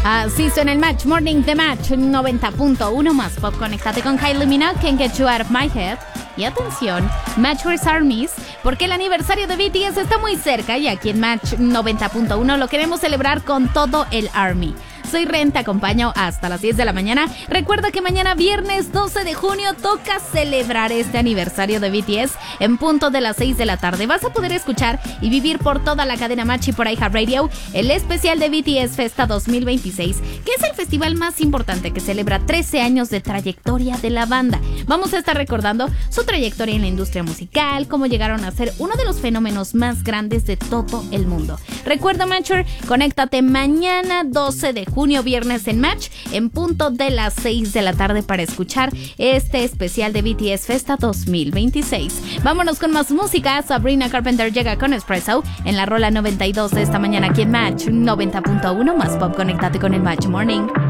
Así suena el Match Morning de Match 90.1 más pop. Conéctate con Kylie Minogue, Can't Get You Out of My Head. Y atención, Match vs Armies, porque el aniversario de BTS está muy cerca y aquí en Match 90.1 lo queremos celebrar con todo el Army. Soy Ren, te acompaño hasta las 10 de la mañana. Recuerda que mañana viernes 12 de junio toca celebrar este aniversario de BTS en punto de las 6 de la tarde. Vas a poder escuchar y vivir por toda la cadena Match y por iHeartRadio el especial de BTS Festa 2026, que es el festival más importante que celebra 13 años de trayectoria de la banda. Vamos a estar recordando su trayectoria en la industria musical, cómo llegaron a ser uno de los fenómenos más grandes de todo el mundo. Recuerda, Matcher, conéctate mañana 12 de junio, viernes en Match, en punto de las 6 de la tarde para escuchar este especial de BTS Festa 2026. Vámonos con más música. Sabrina Carpenter llega con Espresso en la rola 92 de esta mañana aquí en Match 90.1 más pop. Conéctate con el Match Morning.